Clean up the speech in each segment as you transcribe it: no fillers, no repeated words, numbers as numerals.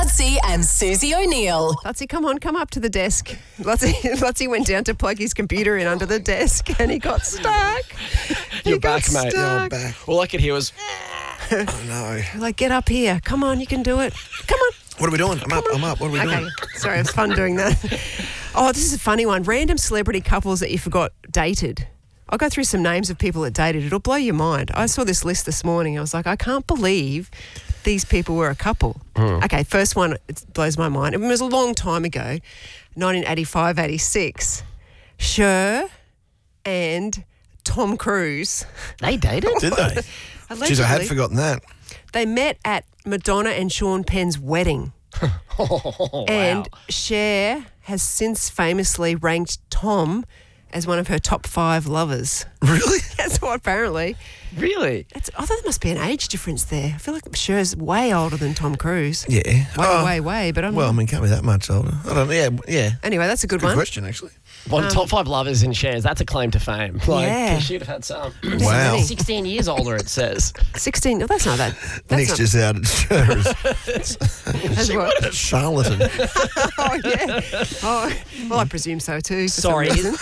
Lutzi and Susie O'Neill. Lutzi, come on, come up to the desk. Lutzi went down to plug his computer in under the desk and he got stuck. You're back, mate. I'm back. All I could hear was, Oh, no. Like, get up here. Come on, you can do it. Come on. What are we doing? I'm up. What are we Okay, doing? sorry, it was fun doing that. Oh, this is a funny one. Random celebrity couples that you forgot dated. I'll go through some names of people that dated. It'll blow your mind. I saw this list this morning. I was like, I can't believe these people were a couple. Okay, first one, it blows my mind. It was a long time ago, 1985, 86. Cher and Tom Cruise. they dated? Did they? Allegedly, Jeez, I had forgotten that. they met at Madonna and Sean Penn's wedding. Oh, And wow. Cher has since famously ranked Tom as one of her top 5 lovers. Really? That's what apparently. Really? I thought there must be an age difference there. I feel like Cher's way older than Tom Cruise. Yeah. Way. But I'm Well, I mean, can't be that much older. I don't know. Yeah. anyway, that's a good Good one. question, actually. Top 5 lovers in shares. That's a claim to fame. Like, Yeah. she'd have had some. Wow. 16 years older, it says. 16. No, that's not that. That's Nick's not, just out at Sher's. that's what, Charlatan. oh, yeah. Oh, well, I presume so too. For some Sorry, reason.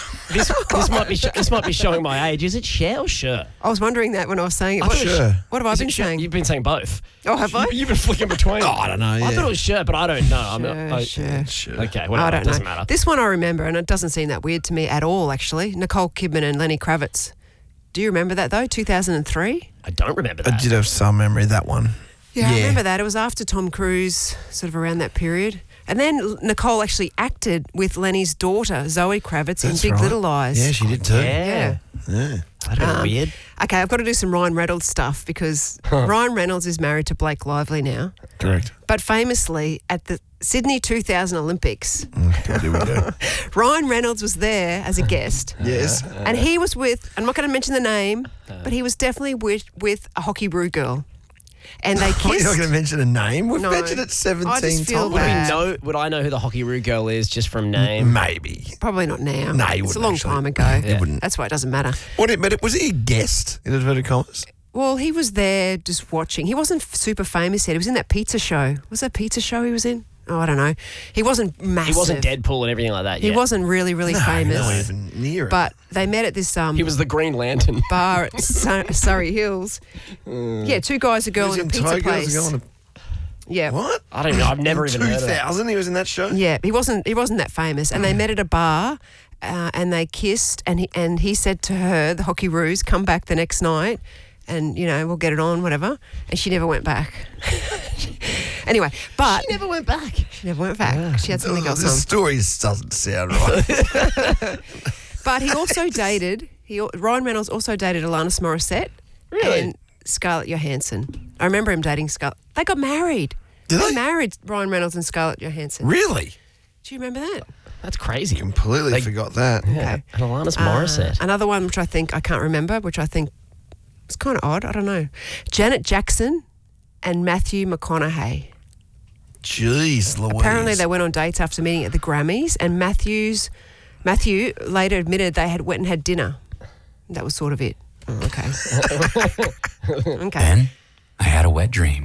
this might be showing my age. Is it Cher or Cher? I was wondering that when I was saying it. I'm sure. What have I Is been it Cher? saying? You've been saying both. Oh, have I? You've been flicking between. Oh, I don't know. I Yeah. thought it was Cher, but I don't know. Sure. Okay, I whatever. don't It doesn't know. matter. This one I remember, and it doesn't seem that weird to me at all, actually. Nicole Kidman and Lenny Kravitz. Do you remember that, though? 2003? I don't remember I that. did have some memory of that one. Yeah, I remember that. It was after Tom Cruise, sort of around that period. And then Nicole actually acted with Lenny's daughter, Zoe Kravitz, That's in Big right. Little Lies. Yeah, she did too. Yeah. Yeah. That'd be weird. Okay, I've got to do some Ryan Reynolds stuff because Ryan Reynolds is married to Blake Lively now. Correct. But famously, at the Sydney 2000 Olympics, Here we go. Ryan Reynolds was there as a guest. Yes. And he was with, I'm not going to mention the name, but he was definitely with a hockey brew girl. And they What, you're kissed. not going to mention a name? We've No. mentioned it 17 I just feel times. bad. Would I know who the Hockey Roo girl is just from name? Maybe. Probably not now. No, he it's a wouldn't long actually. time ago. He wouldn't. That's why it doesn't matter. Was he a guest in inverted commas? Well, he was there just watching. He wasn't super famous yet. He was in that pizza show. Was that a pizza show he was in? Oh, I don't know. He wasn't massive. He wasn't Deadpool and everything like that He yet. wasn't really famous. Not even near it. But they met at this He was the Green Lantern. bar at Surrey Hills. Yeah, 2 guys, a girl, He was in a in pizza Tigers place. going Yeah. What? I don't know. I've never In even heard of that. 2000 he was in that show? Yeah, he wasn't that famous, and they met at a bar, and they kissed, and he said to her, the Hockey Roos, come back the next night, and we'll get it on, whatever. And she never went back. Anyway, but She never went back. she never went back. She had something else This on. story doesn't sound right. But he also dated. Ryan Reynolds also dated Alanis Morissette Really? and Scarlett Johansson. I remember him dating Scarlett. They got married. Did they? married Ryan Reynolds and Scarlett Johansson. Really? Do you remember that? That's crazy. Completely forgot that. Yeah. Okay. And Alanis Morissette. Another one which I can't remember, which I think is kind of odd. I don't know. Janet Jackson and Matthew McConaughey. Jeez, Louise. Apparently they went on dates after meeting at the Grammys, and Matthew later admitted they had went and had dinner. That was sort of it. Oh, okay. Okay. Then I had a wet dream.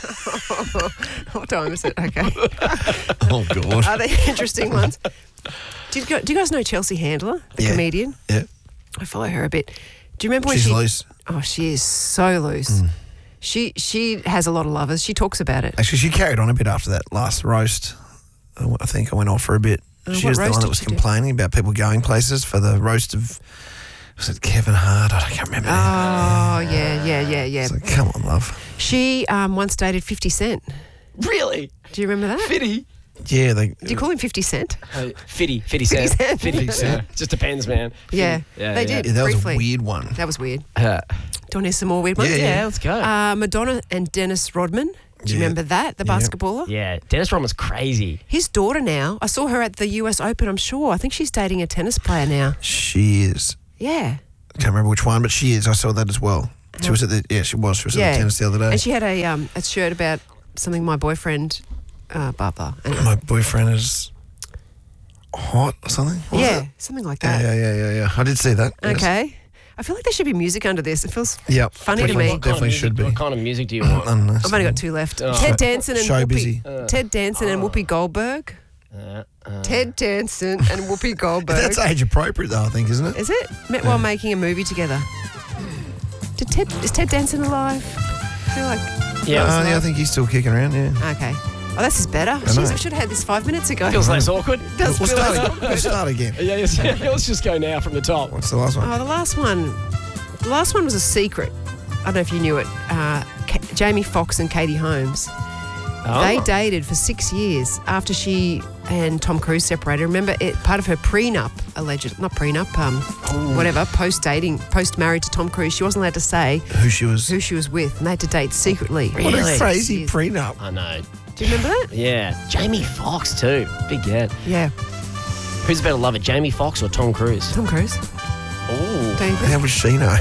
What time is it? Okay. Oh, God. Are they interesting ones? Do you guys know Chelsea Handler, the Yeah. comedian? Yeah. I follow her a bit. Do you remember when She's she... loose. Oh, she is so loose. She has a lot of lovers. She talks about it. Actually, she carried on a bit after that last roast. I think I went off for a bit. She what was the roast one did that was she do? complaining about people going places for the roast of, was it Kevin Hart? I can't remember. Oh, yeah. It's like, come on, love. She once dated 50 Cent. Really? Do you remember that? Fitty. Yeah, Do you call him 50 Cent? Fitty Cent. Cent. Fitty Cent. Yeah. Just depends, man. Yeah, Yeah, they yeah. did. Yeah, that briefly. was a weird one. That was weird. Uh, Do you want to hear some more weird ones? Yeah. let's go. Madonna and Dennis Rodman. Do you Yeah. remember that? The Yeah. basketballer? yeah, Dennis Rodman's crazy. His daughter now, I saw her at the US Open, I'm sure. I think she's dating a tennis player now. She is. Yeah. I can't remember which one, but she is. I saw that as well. She was at the, she was at the tennis the other day. And she had a shirt about something my boyfriend, blah, blah. Anyway. My boyfriend is hot or something? What was Yeah, it? something like that. Yeah. I did see that. yes. Okay. I feel like there should be music under this. It feels Yep. funny to me. Definitely should be. What kind of music do you want? I don't know. I've only got two left. Ted Danson and Show Whoopi. busy. Ted Danson and Whoopi Goldberg. Ted Danson and Whoopi Goldberg. That's age appropriate, though, I think, isn't it? Is it? Met while making a movie together. Is Ted Danson alive? I feel like. Yeah. I think he's still kicking around, yeah. Okay. Oh, this is better. know. Jeez, I should have had this 5 minutes ago. Feels less awkward. Does We'll feel start, like- again. We'll start again. Yeah, let's just go now from the top. What's the last one? Oh, the last one was a secret. I don't know if you knew it. Jamie Foxx and Katie Holmes. Oh. They dated for 6 years after she and Tom Cruise separated. Remember, part of her prenup, post-married to Tom Cruise, she wasn't allowed to say Who she was. who she was with, and they had to date secretly. What a Really? crazy Yes. prenup. I know. Do you remember that? Yeah. Jamie Foxx too. Big get. Yeah, Who's better lover, Jamie Foxx or Tom Cruise? Tom Cruise. Oh. Don't you think? How would she know?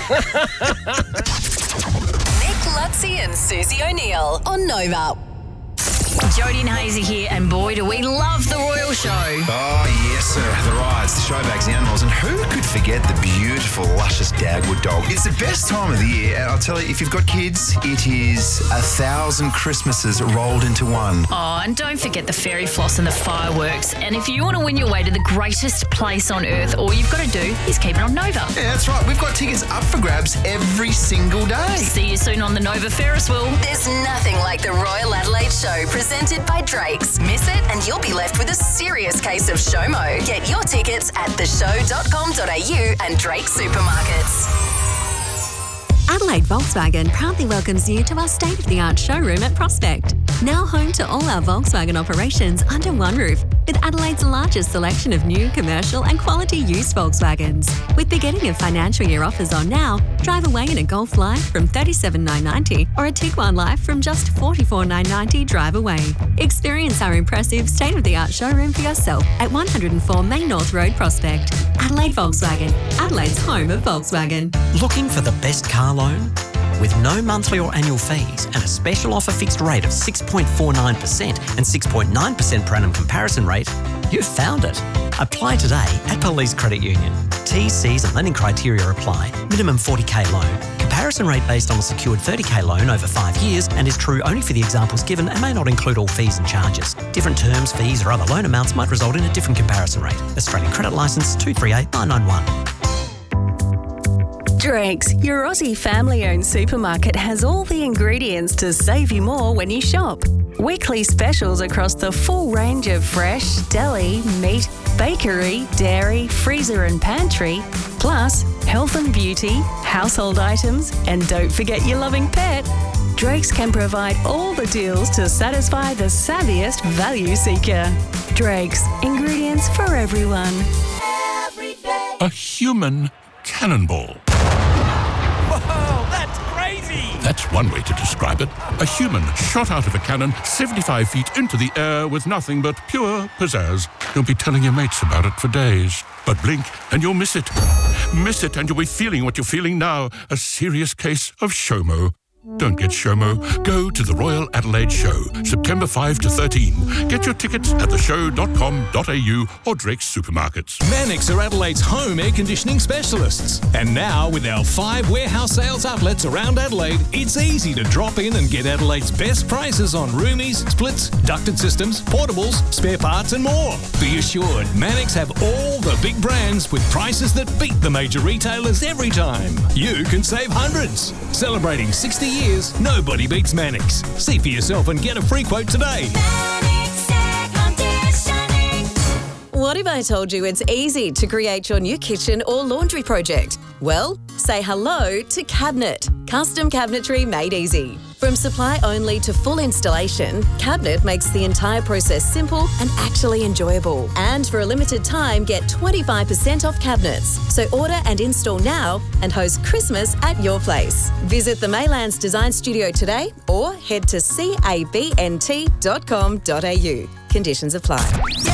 Nick Lutzi and Susie O'Neill on Nova. Jodie and Hazy here, and boy, do we love the Royal Show. Oh, yes, sir. The rides, the showbags, the animals, and who could forget the beautiful, luscious Dagwood dog? It's the best time of the year, and I'll tell you, if you've got kids, it is 1,000 Christmases rolled into one. Oh, and don't forget the fairy floss and the fireworks. And if you want to win your way to the greatest place on earth, all you've got to do is keep it on Nova. Yeah, that's right. We've got tickets up for grabs every single day. See you soon on the Nova Ferris wheel. There's nothing like the Royal Adelaide Show presented by Drake's. Miss it and you'll be left with a serious case of SHOMO. Get your tickets at theshow.com.au and Drake supermarkets. Adelaide Volkswagen proudly welcomes you to our state-of-the-art showroom at Prospect. Now home to all our Volkswagen operations under one roof, with Adelaide's largest selection of new, commercial and quality used Volkswagens. With beginning of financial year offers on now, drive away in a Golf Life from $37,990 or a Tiguan Life from just $44,990 drive away. Experience our impressive state-of-the-art showroom for yourself at 104 Main North Road, Prospect. Adelaide Volkswagen, Adelaide's home of Volkswagen. Looking for the best car loan? With no monthly or annual fees and a special offer fixed rate of 6.49% and 6.9% per annum comparison rate, you've found it. Apply today at Police Credit Union. T's, C's and lending criteria apply. Minimum 40k loan. Comparison rate based on a secured 30k loan over 5 years and is true only for the examples given and may not include all fees and charges. Different terms, fees or other loan amounts might result in a different comparison rate. Australian Credit Licence 238991. Drake's, your Aussie family-owned supermarket, has all the ingredients to save you more when you shop. Weekly specials across the full range of fresh, deli, meat, bakery, dairy, freezer and pantry, plus health and beauty, household items, and don't forget your loving pet. Drake's can provide all the deals to satisfy the savviest value seeker. Drake's, ingredients for everyone. A human cannonball. Whoa, that's crazy! That's one way to describe it. A human shot out of a cannon 75 feet into the air with nothing but pure pizzazz. You'll be telling your mates about it for days. But blink and you'll miss it. Miss it and you'll be feeling what you're feeling now. A serious case of SHOMO. Don't get SHOMO. Go to the Royal Adelaide Show, September 5 to 13. Get your tickets at theshow.com.au or Drake's supermarkets. Mannix are Adelaide's home air conditioning specialists. And now, with our 5 warehouse sales outlets around Adelaide, it's easy to drop in and get Adelaide's best prices on roomies, splits, ducted systems, portables, spare parts and more. Be assured, Mannix have all the big brands with prices that beat the major retailers every time. You can save hundreds. Celebrating 60 years, nobody beats Mannix. See for yourself and get a free quote today. What if I told you it's easy to create your new kitchen or laundry project? Well, say hello to Cabinet. Custom cabinetry made easy. From supply only to full installation, Cabinet makes the entire process simple and actually enjoyable. And for a limited time, get 25% off cabinets. So order and install now and host Christmas at your place. Visit the Maylands Design Studio today or head to cabnt.com.au. Conditions apply.